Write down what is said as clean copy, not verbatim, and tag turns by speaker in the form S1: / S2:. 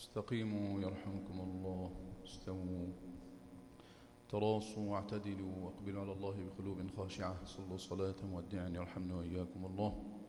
S1: استقيموا يرحمكم الله، استووا تراصوا واعتدلوا واقبلوا على الله بقلوب خاشعة. صلوا صلاة مودعا يرحمنا وإياكم الله.